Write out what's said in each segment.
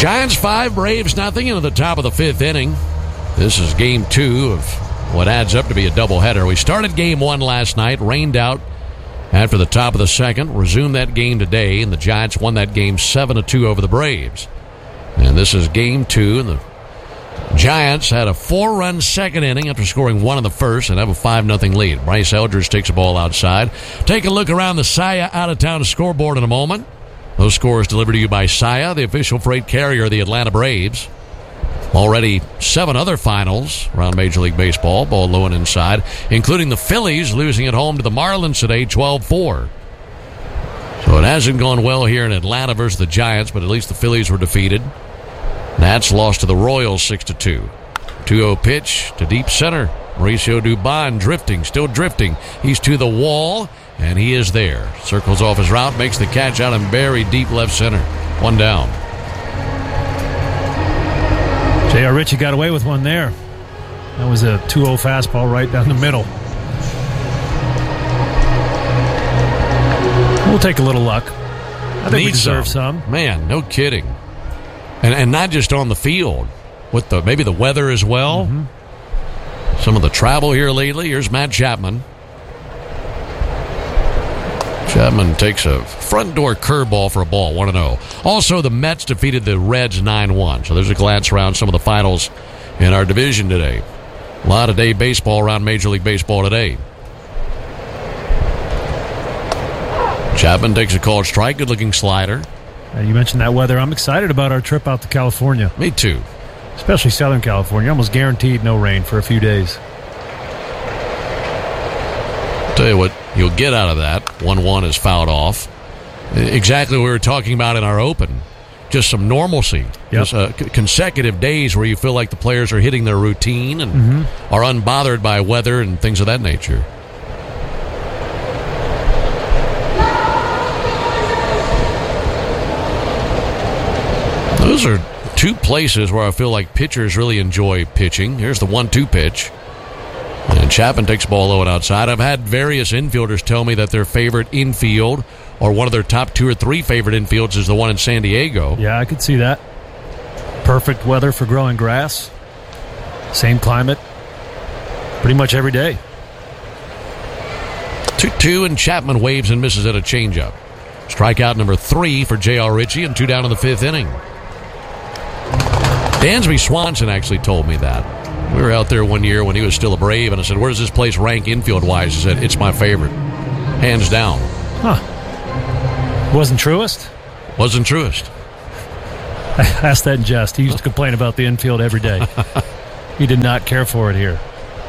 Giants 5, Braves nothing into the top of the 5th inning. This is game 2 of what adds up to be a doubleheader. We started game 1 last night, rained out after the top of the 2nd, resumed that game today, and the Giants won that game 7-2 over the Braves. And this is game 2, and the Giants had a 4-run 2nd inning after scoring 1 in the 1st and have a 5-0 lead. Bryce Eldridge takes the ball outside. Take a look around the Saia out-of-town scoreboard in a moment. Those scores delivered to you by Saia, the official freight carrier of the Atlanta Braves. Already 7 other finals around Major League Baseball, ball low and inside, including the Phillies losing at home to the Marlins today 12-4. So it hasn't gone well here in Atlanta versus the Giants, but at least the Phillies were defeated. Nats lost to the Royals 6-2. 2-0 pitch to deep center. Mauricio Dubon drifting, still drifting. He's to the wall, and he is there. Circles off his route, makes the catch out and buried deep left center. 1 down. J.R. Ritchie got away with one there. That was a 2-0 fastball right down the middle. We'll take a little luck. I think we deserve some. Man, no kidding. And not just on the field, with maybe the weather as well. Mm-hmm. Some of the travel here lately. Here's Matt Chapman. Chapman takes a front door curveball for a ball, 1-0. Also, the Mets defeated the Reds 9-1. So there's a glance around some of the finals in our division today. A lot of day baseball around Major League Baseball today. Chapman takes a called strike. Good-looking slider. You mentioned that weather. I'm excited about our trip out to California. Me too. Especially Southern California. Almost guaranteed no rain for a few days. Tell you what you'll get out of that. 1-1 is fouled off. Exactly what we were talking about in our open. Just some normalcy. Yep. Just consecutive days where you feel like the players are hitting their routine and are unbothered by weather and things of that nature. Those are 2 places where I feel like pitchers really enjoy pitching. Here's the 1-2 pitch. And Chapman takes the ball low and outside. I've had various infielders tell me that their favorite infield or one of their top 2 or 3 favorite infields is the one in San Diego. Yeah, I could see that. Perfect weather for growing grass. Same climate. Pretty much every day. 2-2, and Chapman waves and misses at a changeup. Strikeout number 3 for J.R. Ritchie, and 2 down in the 5th inning. Dansby Swanson actually told me that. We were out there one year when he was still a Brave, and I said, where does this place rank infield-wise? He said, it's my favorite. Hands down. Huh. Wasn't Truist? Wasn't Truist. I asked that in jest. He used to complain about the infield every day. He did not care for it here.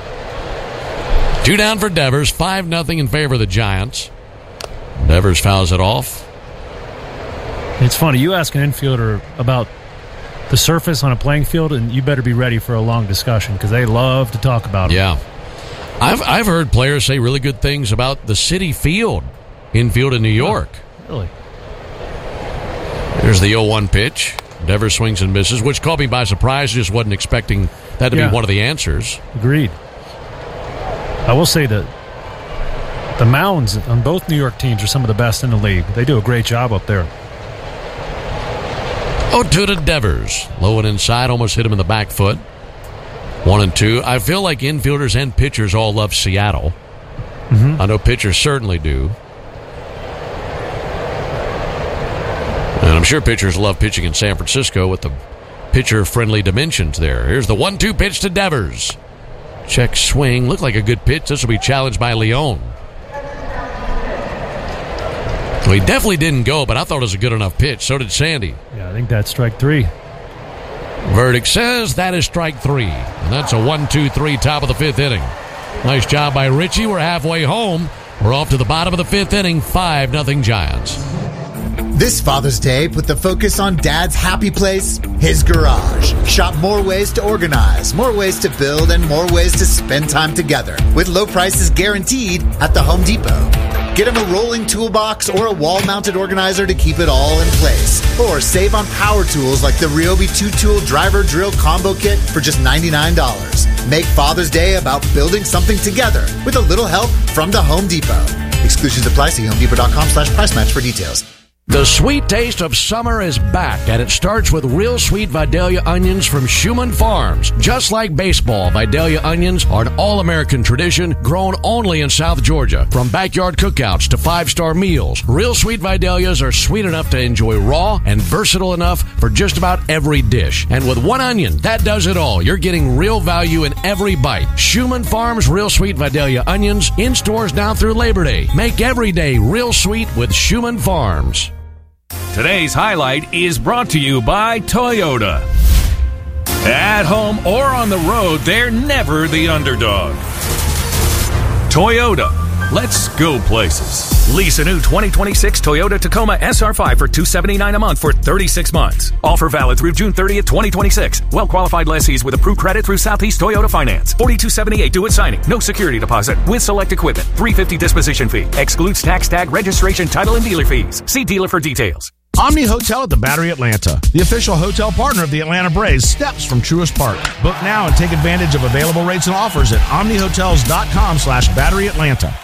2 down for Devers, 5-0 in favor of the Giants. Devers fouls it off. It's funny. You ask an infielder about the surface on a playing field, and you better be ready for a long discussion because they love to talk about it. Yeah. I've heard players say really good things about the Citi Field infield in New York. Oh, really? There's the 0-1 pitch. Devers swings and misses, which caught me by surprise. Just wasn't expecting that to be one of the answers. Agreed. I will say that the mounds on both New York teams are some of the best in the league. They do a great job up there. 0-2 to Devers. Low and inside, almost hit him in the back foot. 1-2. I feel like infielders and pitchers all love Seattle. Mm-hmm. I know pitchers certainly do. And I'm sure pitchers love pitching in San Francisco with the pitcher-friendly dimensions there. Here's the 1-2 pitch to Devers. Check swing. Looked like a good pitch. This will be challenged by Leon. Well, he definitely didn't go, but I thought it was a good enough pitch. So did Sandy. Yeah, I think that's strike 3. Verdict says that is strike 3. And that's a 1-2-3 top of the 5th inning. Nice job by Ritchie. We're halfway home. We're off to the bottom of the 5th inning. 5-0 Giants. This Father's Day, put the focus on Dad's happy place, his garage. Shop more ways to organize, more ways to build, and more ways to spend time together with low prices guaranteed at the Home Depot. Get him a rolling toolbox or a wall-mounted organizer to keep it all in place. Or save on power tools like the Ryobi 2-tool driver drill combo kit for just $99. Make Father's Day about building something together with a little help from the Home Depot. Exclusions apply. See HomeDepot.com/price match for details. The sweet taste of summer is back, and it starts with real sweet Vidalia onions from Schumann Farms. Just like baseball, Vidalia onions are an all-American tradition grown only in South Georgia. From backyard cookouts to five-star meals, real sweet Vidalias are sweet enough to enjoy raw and versatile enough for just about every dish. And with one onion, that does it all. You're getting real value in every bite. Schumann Farms Real Sweet Vidalia onions in stores now through Labor Day. Make every day real sweet with Schumann Farms. Today's highlight is brought to you by Toyota. At home or on the road, they're never the underdog. Toyota. Let's go places. Lease a new 2026 Toyota Tacoma SR5 for $279 a month for 36 months. Offer valid through June 30th, 2026. Well-qualified lessees with approved credit through Southeast Toyota Finance. $42.78 due at signing. No security deposit. With select equipment. $350 disposition fee. Excludes tax tag, registration, title, and dealer fees. See dealer for details. Omni Hotel at the Battery Atlanta, the official hotel partner of the Atlanta Braves, steps from Truist Park. Book now and take advantage of available rates and offers at omnihotels.com/BatteryAtlanta.